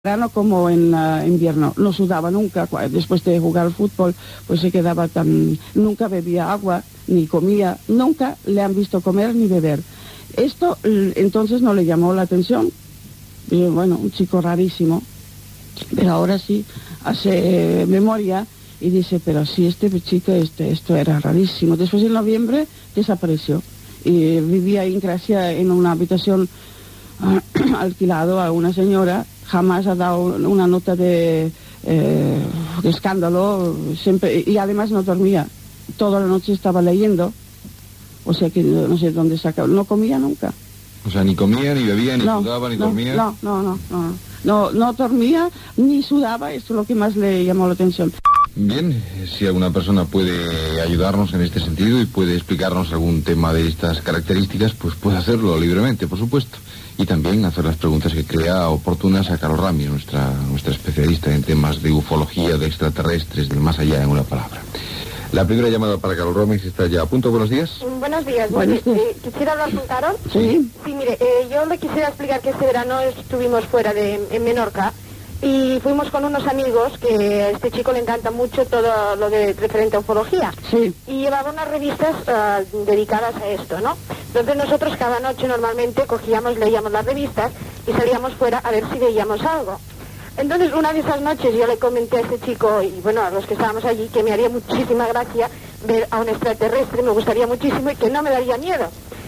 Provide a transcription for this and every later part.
verano como en invierno. No sudaba nunca. Después de jugar al fútbol, pues se quedaba nunca bebía agua, ni comía. Nunca le han visto comer ni beber. Esto entonces no le llamó la atención. Y, bueno, un chico rarísimo. Pero ahora sí hace memoria y dice, pero sí, este chico, esto era rarísimo. Después en noviembre desapareció. Y vivía en Gracia en una habitación alquilado a una señora. Jamás ha dado una nota de escándalo, siempre, y además no dormía. Toda la noche estaba leyendo, o sea que no sé dónde saca, no comía nunca. O sea, ni comía, ni bebía, ni sudaba, ni dormía. No dormía, ni sudaba, esto es lo que más le llamó la atención. Bien, si alguna persona puede ayudarnos en este sentido y puede explicarnos algún tema de estas características, pues puede hacerlo libremente, por supuesto. Y también hacer las preguntas que crea oportunas a Carol Ramis, nuestra especialista en temas de ufología, de extraterrestres, del más allá, en una palabra. La primera llamada para Carol Ramis está ya a punto. Buenos días. Buenos días. ¿Quisiera hablar con Carol? Sí. Sí, mire, yo le quisiera explicar que este verano estuvimos fuera en Menorca y fuimos con unos amigos que a este chico le encanta mucho todo lo de referente a ufología. Sí. Y llevaba unas revistas dedicadas a esto, ¿no? Entonces nosotros cada noche normalmente leíamos las revistas y salíamos fuera a ver si veíamos algo. Entonces una de esas noches yo le comenté a este chico y bueno, a los que estábamos allí, que me haría muchísima gracia ver a un extraterrestre, me gustaría muchísimo y que no me daría miedo.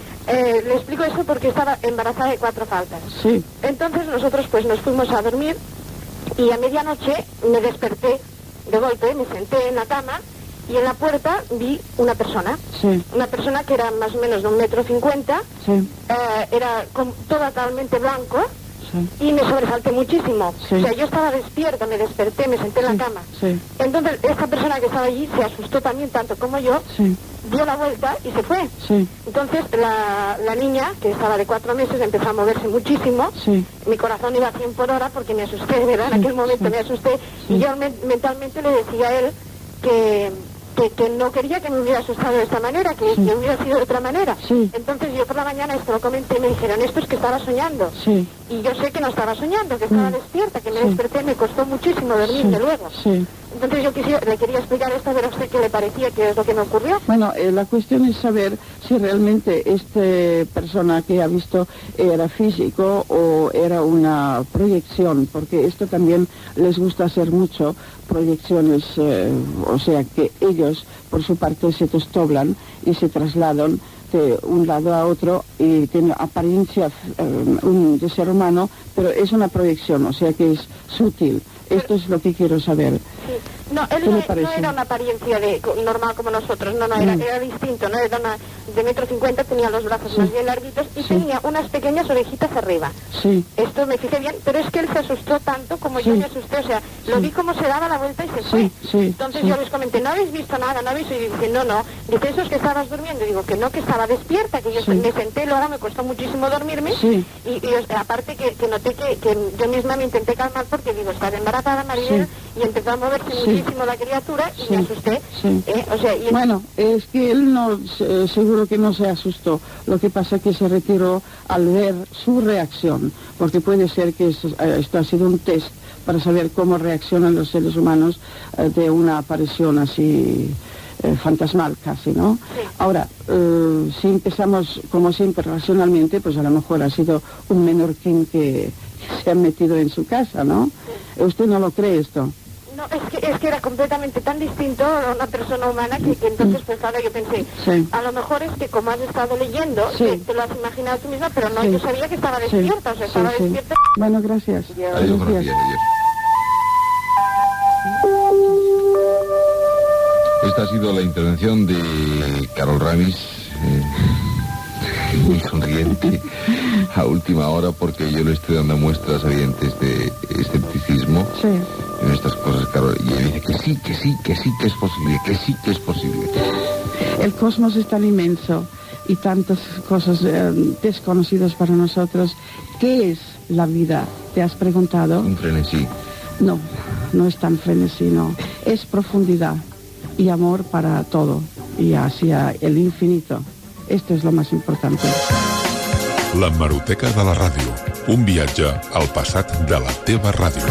Le explico eso porque estaba embarazada de 4 faltas. Sí. Entonces nosotros pues nos fuimos a dormir y a medianoche me desperté de golpe, me senté en la cama y en la puerta vi una persona. Sí. Una persona que era más o menos de 1,50 m. Sí. Era totalmente blanco. Sí. Y me sobresalté muchísimo. Sí. O sea, yo estaba despierta, me desperté, me senté en la cama. Sí. Entonces, esta persona que estaba allí se asustó también tanto como yo, Sí. dio la vuelta y se fue. Sí. Entonces, la niña, que estaba de 4 meses, empezó a moverse muchísimo. Sí. Mi corazón iba a 100 por hora porque me asusté, de verdad, en aquel momento me asusté. Sí. Y yo mentalmente le decía a él que no quería que me hubiera asustado de esta manera, que hubiera sido de otra manera. Sí. Entonces yo por la mañana esto lo comenté y me dijeron, esto es que estaba soñando. Sí. Y yo sé que no estaba soñando, que estaba despierta, que me desperté, me costó muchísimo dormirme luego. Sí. Entonces yo le quería explicar esto, a ver a usted qué le parecía, qué es lo que me ocurrió. Bueno, la cuestión es saber si realmente esta persona que ha visto era físico o era una proyección, porque esto también les gusta hacer mucho, proyecciones, o sea que ellos por su parte se desdoblan y se trasladan de un lado a otro y tiene apariencia de ser humano, pero es una proyección, o sea que es sutil. Esto es lo que quiero saber. Sí. No, él no era una apariencia normal como nosotros, no, era distinto, ¿no? Era de 1,50 m, tenía los brazos más bien larguitos y tenía unas pequeñas orejitas arriba. Sí. Esto me fijé bien, pero es que él se asustó tanto como yo me asusté, o sea, lo vi como se daba la vuelta y se fue. Entonces yo les comenté, ¿no habéis visto nada? ¿No habéis oído? Y dice, no. Dice, ¿eso es que estabas durmiendo? Y digo, que no, que estaba despierta, que yo me senté, luego me costó muchísimo dormirme y aparte que noté que yo misma me intenté calmar porque digo, estaba embarazada, Maribel, y empezó a moverse muchísimo la criatura y me asusté. O sea, bueno, es que él no, seguro que no se asustó. Lo que pasa es que se retiró al ver su reacción, porque puede ser que esto ha sido un test para saber cómo reaccionan los seres humanos de una aparición así fantasmal casi, ¿no? Sí. Ahora, si empezamos como siempre racionalmente, pues a lo mejor ha sido un menorquín que se ha metido en su casa, ¿no? Sí. ¿Usted no lo cree esto? No, es que era completamente tan distinto a una persona humana que entonces pues ahora yo pensé, a lo mejor es que como has estado leyendo, te lo has imaginado tú misma, pero no, yo sabía que estaba despierta, o sea, estaba despierta. Bueno, gracias. Adiós. Esta ha sido la intervención de Carol Ramis, muy sonriente a última hora, porque yo le estoy dando muestras evidentes de escepticismo en estas cosas, Carol, y ella dice que sí que es posible. El cosmos es tan inmenso y tantas cosas desconocidas para nosotros. ¿Qué es la vida? ¿Te has preguntado? Un frenesí. No es tan frenesí, no. Es profundidad y amor para todo y hacia el infinito. Esto és lo més important. L'hemeroteca de la ràdio. Un viatge al passat de la teva ràdio.